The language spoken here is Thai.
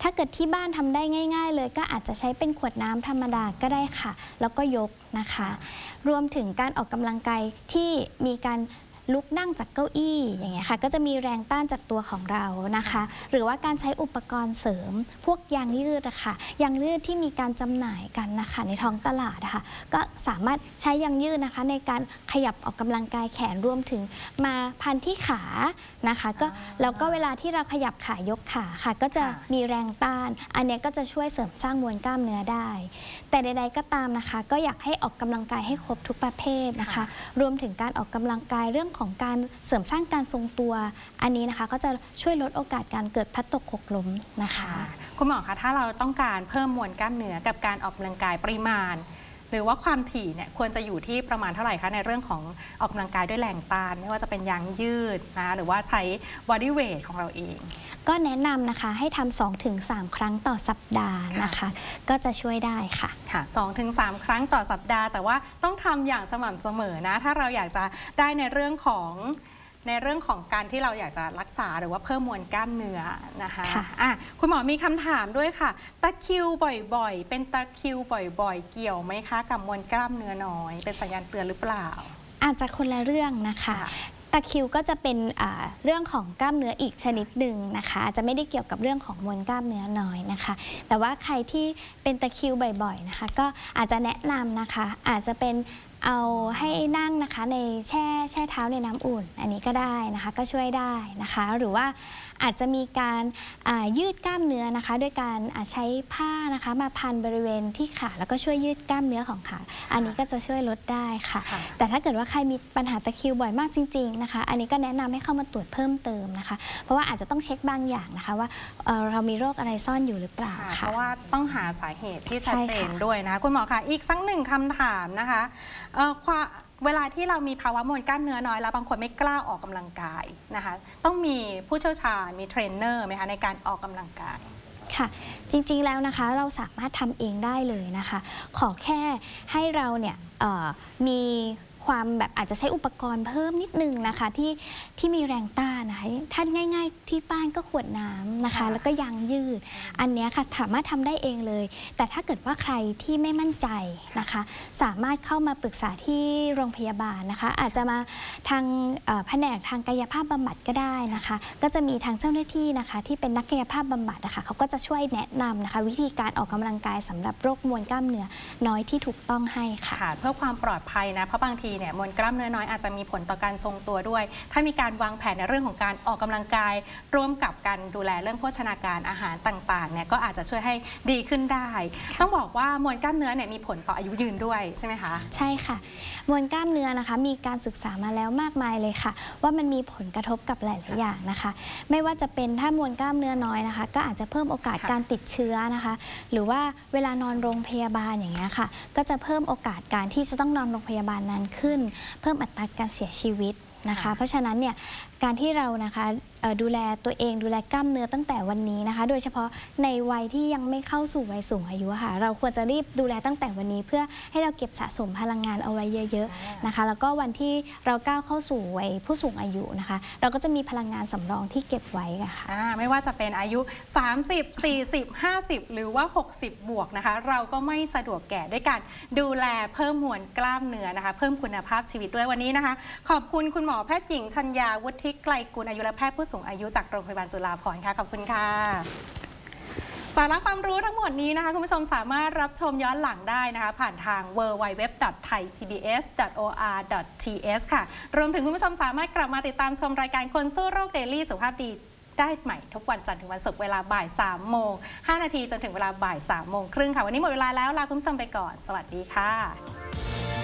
ถ้าเกิดที่บ้านทำได้ง่ายๆเลยก็อาจจะใช้เป็นขวดน้ำธรรมดาก็ได้ค่ะแล้วก็ยกนะคะรวมถึงการออกกำลังกายที่มีการลุกนั่งจากเก้าอี้อย่างเงี้ยค่ะก็จะมีแรงต้านจากตัวของเรานะคะหรือว่าการใช้อุปกรณ์เสริมพวกยางยืดอะค่ะยางยืดที่มีการจำหน่ายกันนะคะในท้องตลาดนะคะก็สามารถใช้ยางยืดนะคะในการขยับออกกำลังกายแขนรวมถึงมาพันที่ขานะคะก็แล้วก็เวลาที่เราขยับขายกขาค่ะก็จะมีแรงต้านอันนี้ก็จะช่วยเสริมสร้างมวลกล้ามเนื้อได้แต่ใดๆก็ตามนะคะก็อยากให้ออกกำลังกายให้ครบทุกประเภทนะคะรวมถึงการออกกำลังกายเรื่องของการเสริมสร้างการทรงตัวอันนี้นะคะก็จะช่วยลดโอกาสการเกิดพลัดตกหกล้มนะคะคุณหมอคะถ้าเราต้องการเพิ่มมวลกล้ามเนื้อกับการออกกำลังกายปริมาณหรือว่าความถี่เนี่ยควรจะอยู่ที่ประมาณเท่าไหร่คะในเรื่องของออกกำลังกายด้วยแรงต้านไม่ว่าจะเป็นยางยืดนะหรือว่าใช้บอดี้เวทของเราเองก็แนะนำนะคะให้ทำ 2-3 ครั้งต่อสัปดาห์นะคะก็จะช่วยได้ค่ะค่ะ 2-3 ครั้งต่อสัปดาห์แต่ว่าต้องทำอย่างสม่ำเสมอนะถ้าเราอยากจะได้ในเรื่องของการที่เราอยากจะรักษาหรือว่าเพิ่มมวลกล้ามเนื้อนะคะคุณหมอมีคำถามด้วยค่ะตะคริวบ่อยๆเป็นตะคริวบ่อยๆเกี่ยวไหมคะกับมวลกล้ามเนื้อน้อยเป็นสัญญาณเตือนหรือเปล่าอาจจะคนละเรื่องนะคะตะคริวก็จะเป็นเรื่องของกล้ามเนื้ออีกชนิดหนึ่งนะคะอาจจะไม่ได้เกี่ยวกับเรื่องของมวลกล้ามเนื้อน้อยนะคะแต่ว่าใครที่เป็นตะคริวบ่อยๆนะคะก็อาจจะแนะนำนะคะอาจจะเป็นเอาให้นั่งนะคะในแช่เท้าในน้ำอุ่นอันนี้ก็ได้นะคะก็ช่วยได้นะคะหรือว่าอาจจะมีการยืดกล้ามเนื้อนะคะด้วยการใช้ผ้านะคะมาพันบริเวณที่ขาแล้วก็ช่วยยืดกล้ามเนื้อของขาอันนี้ก็จะช่วยลดได้ค่ะแต่ถ้าเกิดว่าใครมีปัญหาตะคริวบ่อยมากจริงๆนะคะอันนี้ก็แนะนำให้เข้ามาตรวจเพิ่มเติมนะคะเพราะว่าอาจจะต้องเช็คบางอย่างนะคะว่าเรามีโรคอะไรซ่อนอยู่หรือเปล่าเพราะว่าต้องหาสาเหตุที่ชัดเจนด้วยนะคุณหมอคะอีกสักหนึ่งคำถามนะคะเวลาที่เรามีภาวะมวลกล้ามเนื้อน้อยแล้วบางคนไม่กล้าออกกำลังกายนะคะต้องมีผู้เชี่ยวชาญมีเทรนเนอร์ไหมคะในการออกกำลังกายค่ะจริงๆแล้วนะคะเราสามารถทำเองได้เลยนะคะขอแค่ให้เราเนี่ยมีความแบบอาจจะใช้อุปกรณ์เพิ่มนิดนึงนะคะที่มีแรงต้านนะคะท่านง่ายๆที่บ้านก็ขวดน้ำนะคะแล้วก็ยางยืดอันนี้ค่ะสามารถทำได้เองเลยแต่ถ้าเกิดว่าใครที่ไม่มั่นใจนะคะสามารถเข้ามาปรึกษาที่โรงพยาบาลนะคะอาจจะมาทางแผนกทางกายภาพบำบัดก็ได้นะคะก็จะมีทางเจ้าหน้าที่นะคะที่เป็นนักกายภาพบำบัดนะคะเขาก็จะช่วยแนะนำนะคะวิธีการออกกำลังกายสำหรับโรคมวลกล้ามเนื้อน้อยที่ถูกต้องให้ค่ะเพื่อความปลอดภัยนะเพราะบางทีเนี่ยมวลกล้ามเนื้อน้อยอาจจะมีผลต่อการทรงตัวด้วยถ้ามีการวางแผนในเรื่องของการออกกำลังกายร่วมกับการดูแลเรื่องโภชนาการอาหารต่างๆเนี่ยก็อาจจะช่วยให้ดีขึ้นได้ต้องบอกว่ามวลกล้ามเนื้อเนี่ยมีผลต่ออายุยืนด้วยใช่ไหมคะใช่ค่ะมวลกล้ามเนื้อนะคะมีการศึกษามาแล้วมากมายเลยค่ะว่ามันมีผลกระทบกับหลายๆอย่างนะคะไม่ว่าจะเป็นถ้ามวลกล้ามเนื้อน้อยนะคะก็อาจจะเพิ่มโอกาสการติดเชื้อนะคะหรือว่าเวลานอนโรงพยาบาลอย่างเงี้ยค่ะก็จะเพิ่มโอกาสการที่จะต้องนอนโรงพยาบาลนานขึ้นเพิ่มอัตราการเสียชีวิตนะคะเพราะฉะนั้นเนี่ยการที่เรานะคะดูแลตัวเองดูแลกล้ามเนื้อตั้งแต่วันนี้นะคะโดยเฉพาะในวัยที่ยังไม่เข้าสู่วัยสูงอายุค่ะเราควรจะรีบดูแลตั้งแต่วันนี้เพื่อให้เราเก็บสะสมพลังงานเอาไว้เยอะๆนะคะแล้วก็วันที่เราก้าวเข้าสู่วัยผู้สูงอายุนะคะเราก็จะมีพลังงานสำรองที่เก็บไว้ค่ะไม่ว่าจะเป็นอายุ30 40 50หรือว่า60บวกนะคะเราก็ไม่สะดวกแก่ด้วยการดูแลเพิ่มมวลกล้ามเนื้อนะคะเพิ่มคุณภาพชีวิตด้วยวันนี้นะคะขอบคุณคุณหมอแพทย์หญิงชัญญาวุฒิไกลกุลอายุรแพทย์ผู้สูงอายุจากโรงพยาบาลจุฬาภรณ์ค่ะขอบคุณค่ะสาระความรู้ทั้งหมดนี้นะคะคุณผู้ชมสามารถรับชมย้อนหลังได้นะคะผ่านทาง www.thaipbs.or.th ค่ะรวมถึงคุณผู้ชมสามารถกลับมาติดตามชมรายการคนสู้โรคเดลี่สุขภาพดีได้ใหม่ทุกวันจันทร์ถึงวันศุกร์เวลาบ่าย3 โมง 5 นาทีจนถึงเวลาบ่าย3 โมงครึ่งค่ะวันนี้หมดเวลาแล้วลาคุณผู้ชมไปก่อนสวัสดีค่ะ